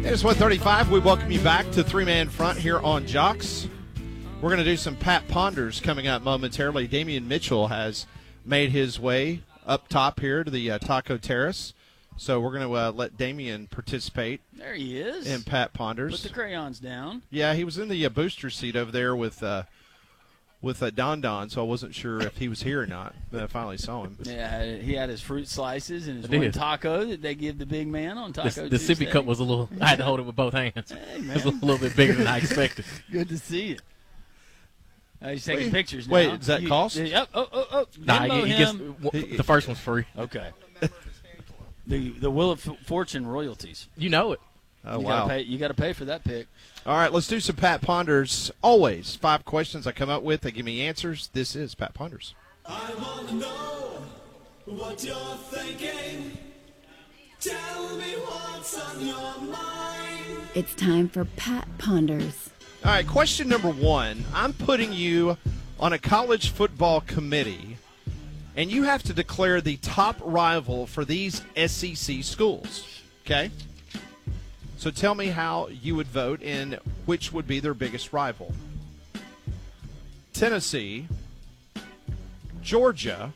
It's 1:35. We welcome you back to Three Man Front here on Jocks. We're going to do some Pat Ponders coming up momentarily. Damian Mitchell has made his way up top here to the Taco Terrace. So we're going to let Damian participate. There he is. In Pat Ponders. Put the crayons down. Yeah, he was in the booster seat over there with Don Don, so I wasn't sure if he was here or not. But I finally saw him. Yeah, he had his fruit slices and his one taco that they give the big man on Taco The Tuesday. sippy cup was a little – I had to hold it with both hands. Hey, it was a little bit bigger than I expected. Good to see you. He's taking pictures now. Wait, does that cost? Oh. Nah, the first one's free. Okay. The Wheel of Fortune royalties. You know it. Oh, wow. You got to pay for that pick. All right, let's do some Pat Ponders. Always 5 questions I come up with. They give me answers. This is Pat Ponders. I want to know what you're thinking. Tell me what's on your mind. It's time for Pat Ponders. All right, question number 1. I'm putting you on a college football committee, and you have to declare the top rival for these SEC schools, okay? So tell me how you would vote and which would be their biggest rival. Tennessee, Georgia,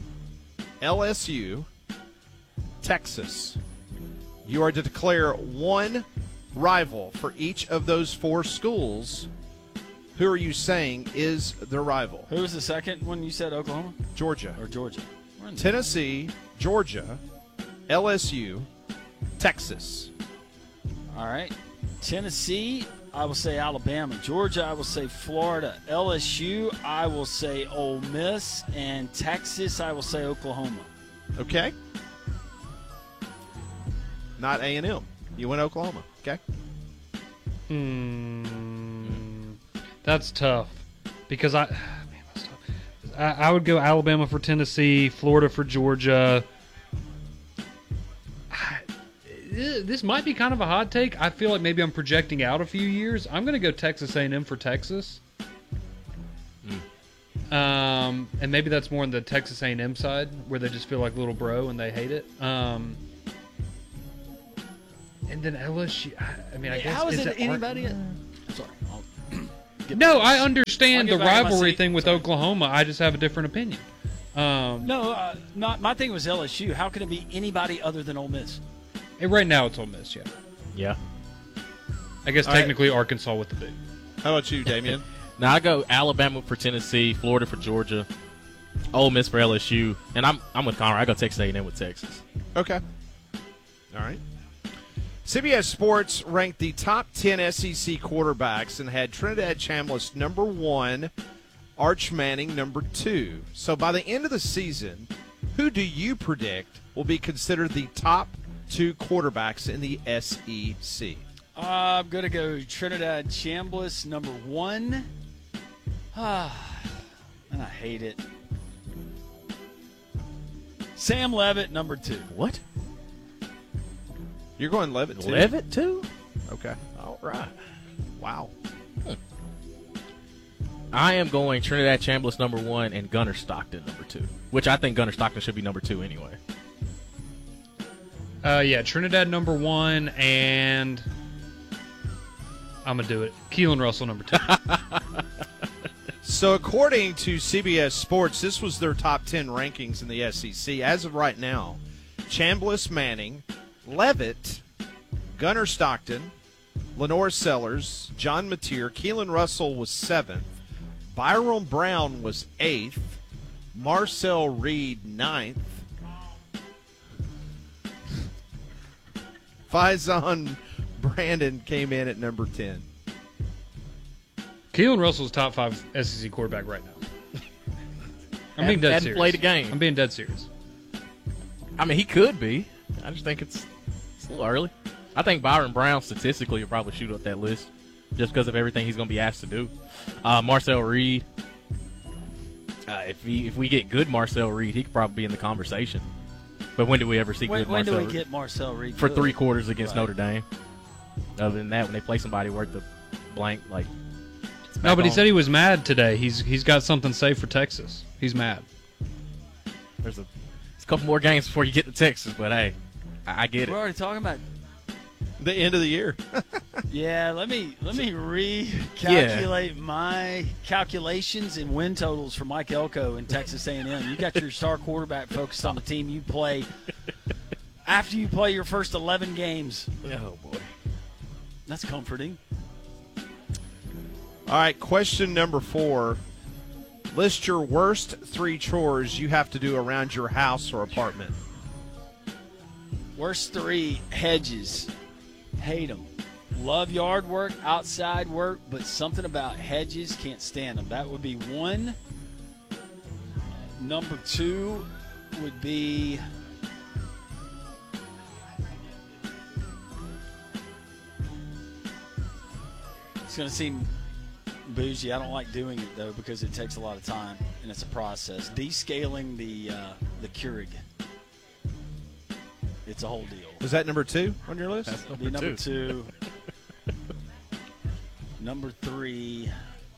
LSU, Texas. You are to declare one rival for each of those 4 schools. Who are you saying is their rival? Who was the second one you said, Oklahoma? Georgia. Or Georgia. Tennessee, Georgia, LSU, Texas. All right. Tennessee, I will say Alabama. Georgia, I will say Florida. LSU, I will say Ole Miss. And Texas, I will say Oklahoma. Okay. Not A&M. You went Oklahoma. Okay. That's tough because I would go Alabama for Tennessee, Florida for Georgia. This might be kind of a hot take. I feel like maybe I'm projecting out a few years. I'm going to go Texas A&M for Texas. And maybe that's more on the Texas A&M side where they just feel like little bro and they hate it. And then LSU. I mean, I guess how is it anybody? Sorry. No, I understand the rivalry thing with Oklahoma. I just have a different opinion. My thing was LSU. How can it be anybody other than Ole Miss? Right now, it's Ole Miss, yeah. Yeah. I guess technically Arkansas with the big. How about you, Damian? Now I go Alabama for Tennessee, Florida for Georgia, Ole Miss for LSU, and I'm with Connor. I go Texas A&M with Texas. Okay. All right. CBS Sports ranked the top 10 SEC quarterbacks and had Trinidad Chambliss number 1, Arch Manning number 2. So by the end of the season, who do you predict will be considered the top 2 quarterbacks in the SEC? I'm going to go Trinidad Chambliss number 1. And I hate it. Sam Leavitt number 2. What? You're going Leavitt too? Leavitt too? Okay. All right. Wow. I am going Trinidad Chambliss number 1 and Gunnar Stockton number 2, which I think Gunnar Stockton should be number 2 anyway. Yeah, Trinidad number 1 and I'm going to do it. Keelan Russell number 2. So according to CBS Sports, this was their top 10 rankings in the SEC. As of right now, Chambliss, Manning, Leavitt, Gunnar Stockton, Lenore Sellers, John Mateer, Keelan Russell was 7th, Byron Brown was 8th, Marcel Reed 9th, Faison Brandon came in at number 10. Keelan Russell's top 5 SEC quarterback right now. I'm being dead serious. Played a game. I'm being dead serious. I mean, he could be. I just think it's a little early. I think Byron Brown statistically will probably shoot up that list just because of everything he's going to be asked to do. Marcel Reed, if we get good Marcel Reed, he could probably be in the conversation. But when do we ever see good Marcel Reed? When do we get Marcel Reed? For 3 quarters against Notre Dame. Other than that, when they play somebody worth the blank, like. No, but he said he was mad today. He's got something saved for Texas. He's mad. There's a couple more games before you get to Texas, but hey, I get it. We're already talking about the end of the year. Yeah, let me recalculate my calculations and win totals for Mike Elko and Texas A&M. You got your star quarterback focused on the team you play after you play your first 11 games. Oh, boy. That's comforting. All right, question number 4. List your worst 3 chores you have to do around your house or apartment. Worst 3, hedges. Hate them. Love yard work, outside work, but something about hedges, can't stand them. That would be 1. Number 2 would be... It's going to seem bougie. I don't like doing it, though, because it takes a lot of time, and it's a process. Descaling the Keurig. It's a whole deal. Was that number 2 on your list? That's Be number 2. Number 3.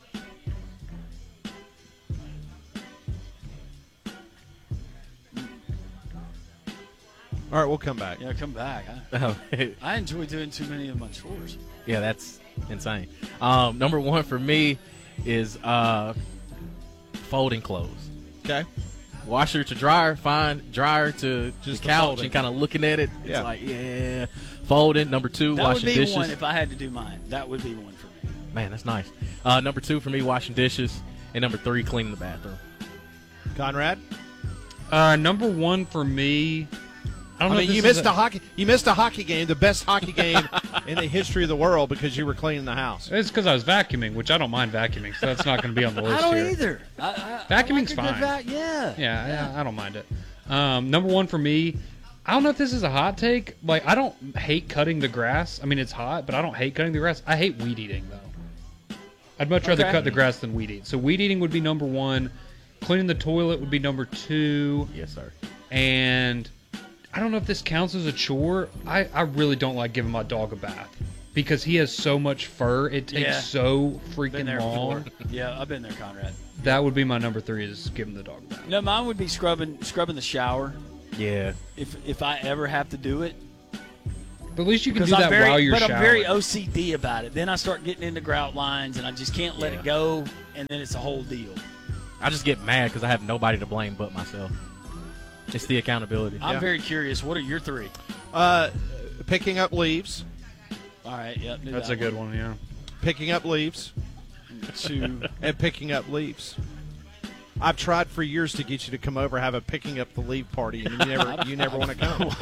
All right, we'll come back. Yeah, come back. Oh, I enjoy doing too many of my chores. yeah, that's insane. Number 1 for me is folding clothes. Okay. Washer to dryer, fine. Dryer to Just the the couch folding. and kind of looking at it. It's Yeah. like, yeah. Folding. Number 2, That would washing be dishes. one if I had to do mine. That would be one for me. Man, that's nice. Number 2 for me, washing dishes. And number 3, cleaning the bathroom. Conrad? Number 1 for me. I don't know. I mean, if you this missed is you missed a hockey game, the best hockey game in the history of the world, because you were cleaning the house. It's because I was vacuuming, which I don't mind vacuuming, so that's not going to be on the list I don't here. either. Vacuuming's I like a good fine. Yeah. Yeah, I don't mind it. Number 1 for me, I don't know if this is a hot take. Like, I don't hate cutting the grass. I mean, it's hot, but I don't hate cutting the grass. I hate weed eating, though. I'd much rather Okay. cut the grass than weed eat. So weed eating would be number 1. Cleaning the toilet would be number 2. Yes, sir. And I don't know if this counts as a chore. I really don't like giving my dog a bath because he has so much fur. It takes Yeah. so Been freaking there long. before. Yeah, I've been there, Conrad. That would be my number 3 is giving the dog a bath. No, mine would be scrubbing the shower. Yeah. If I ever have to do it. But at least you can Because do that while you're but showering. I'm very OCD about it. Then I start getting into grout lines, and I just can't let Yeah. it go, and then it's a whole deal. I just get mad because I have nobody to blame but myself. It's the accountability. I'm very curious. What are your 3? Picking up leaves. All right, yep. That's a good one, yeah. Picking up leaves. 2. And picking up leaves. I've tried for years to get you to come over, have a picking up the leaf party, and you never want to come.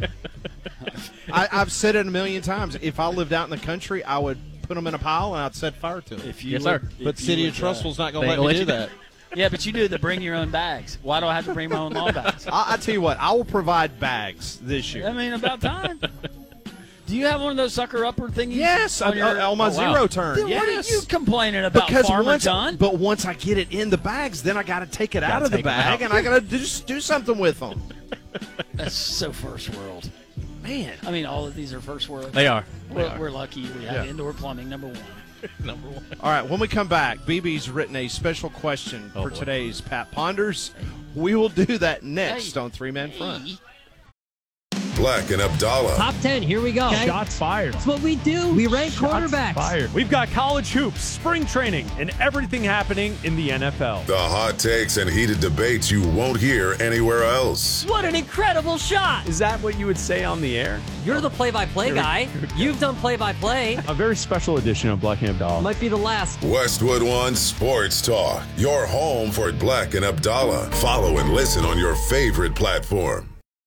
I've said it a million times. If I lived out in the country, I would put them in a pile and I'd set fire to them. If you Yes, sir. But City of Trussville's not going They to let me ain't do gonna let that. Yeah, but you do the bring your own bags. Why do I have to bring my own lawn bags? I tell you what, I will provide bags this year. I mean, about time. Do you have one of those sucker upper thingies? Yes, on my zero turn. Then yes. what are you complaining about, Because Farmer John? but once I get it in the bags, then I got to take it out of the take 'em bag, out. and I got to just do something with them. That's so first world. Man, I mean, all of these are first world. They are. They We're, are. we're lucky we have Yeah. indoor plumbing, number 1. Number 1. all right. When we come back, BB's written a special question Oh, for boy. today's Pat Ponders. We will do that next on Three Man Front. Black and Abdallah. Top 10, here we go. Shots fired. That's what we do. We rank quarterbacks. Fired. We've got college hoops, spring training, and everything happening in the NFL. The hot takes and heated debates you won't hear anywhere else. What an incredible shot. Is that what you would say on the air? You're the play-by-play guy. You've done play-by-play. A very special edition of Black and Abdallah. Might be the last. Westwood One Sports Talk. Your home for Black and Abdallah. Follow and listen on your favorite platform.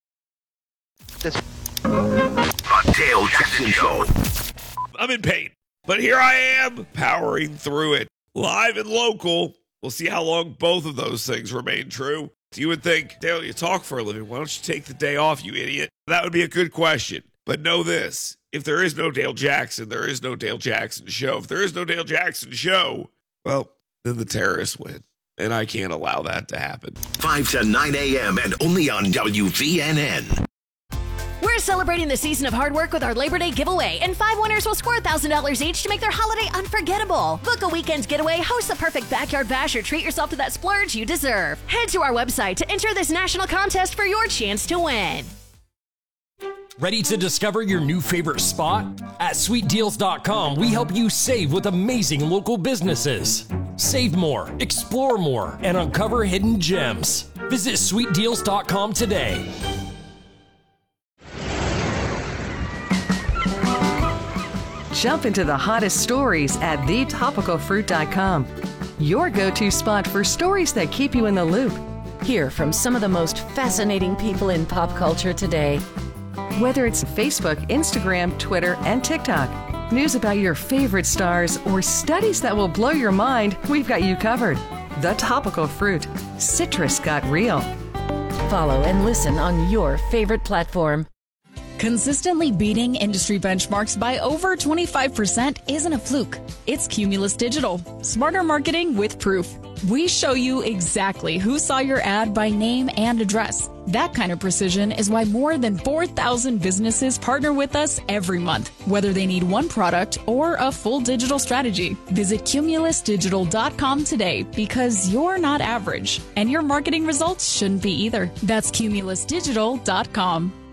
Dale Jackson Show. I'm in pain, but here I am, powering through it. Live and local. We'll see how long both of those things remain true. You would think, Dale, you talk for a living. Why don't you take the day off, you idiot? That would be a good question. But know this. If there is no Dale Jackson, there is no Dale Jackson Show. If there is no Dale Jackson Show, well, then the terrorists win. And I can't allow that to happen. 5 to 9 a.m. and only on WVNN. We're celebrating the season of hard work with our Labor Day giveaway, and 5 winners will score $1,000 each to make their holiday unforgettable. Book a weekend getaway, host the perfect backyard bash, or treat yourself to that splurge you deserve. Head to our website to enter this national contest for your chance to win. Ready to discover your new favorite spot? At SweetDeals.com, we help you save with amazing local businesses. Save more, explore more, and uncover hidden gems. Visit SweetDeals.com today. Jump into the hottest stories at thetopicalfruit.com. Your go-to spot for stories that keep you in the loop. Hear from some of the most fascinating people in pop culture today. Whether it's Facebook, Instagram, Twitter, and TikTok, news about your favorite stars, or studies that will blow your mind, we've got you covered. The Topical Fruit. Citrus got real. Follow and listen on your favorite platform. Consistently beating industry benchmarks by over 25% isn't a fluke. It's Cumulus Digital. Smarter marketing with proof. We show you exactly who saw your ad by name and address. That kind of precision is why more than 4,000 businesses partner with us every month, whether they need one product or a full digital strategy. Visit cumulusdigital.com today because you're not average, and your marketing results shouldn't be either. That's cumulusdigital.com.